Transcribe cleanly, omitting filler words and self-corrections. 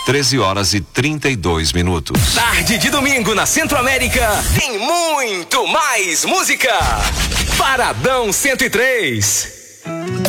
13h32. Tarde de domingo na Centro-América tem muito mais música. Paradão 103.